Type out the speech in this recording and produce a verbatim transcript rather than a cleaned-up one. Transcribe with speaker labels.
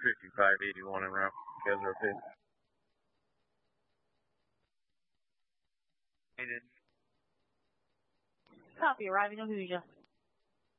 Speaker 1: fifty-five eighty-one en route. You guys are okay?
Speaker 2: Copy, arriving in Ahuja.